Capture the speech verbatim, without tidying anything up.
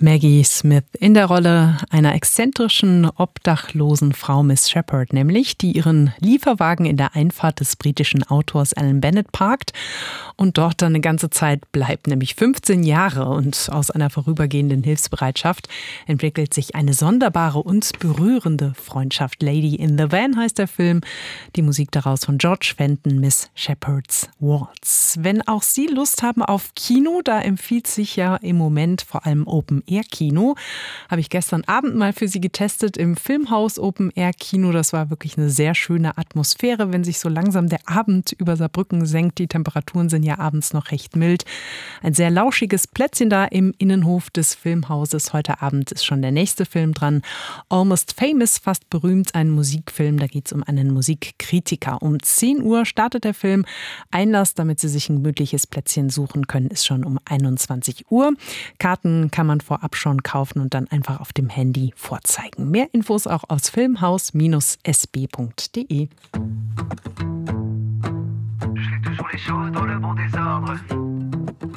Maggie Smith in der Rolle einer exzentrischen, obdachlosen Frau, Miss Shepherd nämlich, die ihren Lieferwagen in der Einfahrt des britischen Autors Alan Bennett parkt und dort dann eine ganze Zeit bleibt, nämlich fünfzehn Jahre. Und aus einer vorübergehenden Hilfsbereitschaft entwickelt sich eine sonderbare und berührende Freundschaft. Lady in the Van heißt der Film. Die Musik daraus von George Fenton, Miss Shepherd's Waltz. Wenn auch Sie Lust haben auf Kino, da empfiehlt sich ja im Moment vor allem Open-Air-Kino. Habe ich gestern Abend mal für Sie getestet im Filmhaus Open-Air-Kino. Das war wirklich eine sehr schöne Atmosphäre, wenn sich so langsam der Abend über Saarbrücken senkt. Die Temperaturen sind ja abends noch recht mild. Ein sehr lauschiges Plätzchen da im Innenhof des Filmhauses. Heute Abend ist schon der nächste Film dran. Almost Famous, fast berühmt, ein Musikfilm. Da geht es um einen Musikkritiker. Um zehn Uhr startet der Film. Einlass, damit Sie sich ein gemütliches Plätzchen suchen können, ist schon um einundzwanzig Uhr. Karten kann man vorab schon kaufen und dann einfach auf dem Handy vorzeigen. Mehr Infos auch aus filmhaus S B punkt de. Je fais toujours les choses dans le bon désordre.